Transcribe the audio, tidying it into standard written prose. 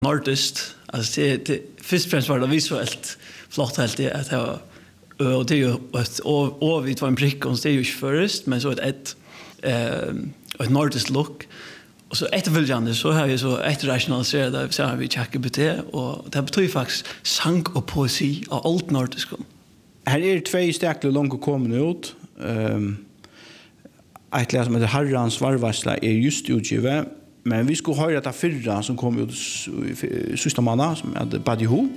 nordist. Alltså det först och främst var det visuellt flott helt det att ha och det är ju och vi tar en prick och det är ju först men så ett nordist look. Och så efterföljande så har vi så rationaliserat så har vi ChatGPT och det betyder faktiskt sang och poesi av old nordisk. Här är två stäckla långt kommande ut. Ett läs som heter Harrans varvarsla är just utgivet. Men vi skulle höra det förra som kom ut sista månaden som hade Buddy Who.